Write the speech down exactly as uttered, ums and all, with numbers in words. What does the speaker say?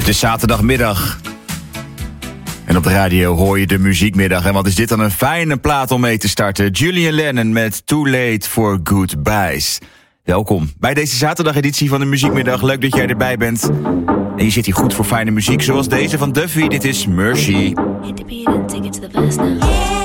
is zaterdagmiddag. En op de radio hoor je de muziekmiddag. En wat is dit dan een fijne plaat om mee te starten. Julian Lennon met Too Late for Goodbyes. Welkom bij deze zaterdageditie van de muziekmiddag. Leuk dat jij erbij bent. En je zit hier goed voor fijne muziek zoals deze van Duffy. Dit is Mercy.